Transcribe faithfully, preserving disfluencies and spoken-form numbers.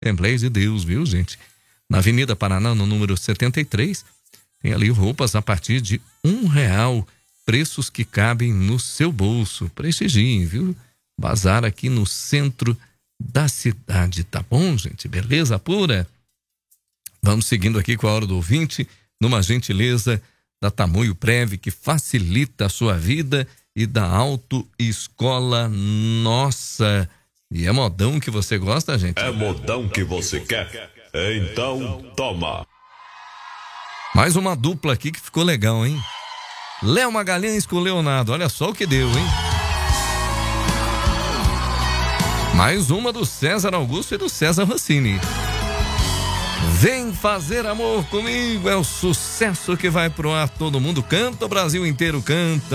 Assembleia de Deus, viu, gente? Na Avenida Paraná, no número setenta e três, tem ali roupas a partir de um real, preços que cabem no seu bolso. Prestigiem, viu? Bazar aqui no centro da cidade, tá bom, gente? Beleza pura? Vamos seguindo aqui com a Hora do Ouvinte, numa gentileza da Tamoio Prev, que facilita a sua vida, e da Autoescola Nossa. E é modão que você gosta, gente? É modão que você quer? Então toma. Mais uma dupla aqui que ficou legal, hein? Léo Magalhães com Leonardo, olha só o que deu, hein? Mais uma do César Augusto e do César Rossini. Vem fazer amor comigo, é o sucesso que vai pro ar, todo mundo canta, o Brasil inteiro canta.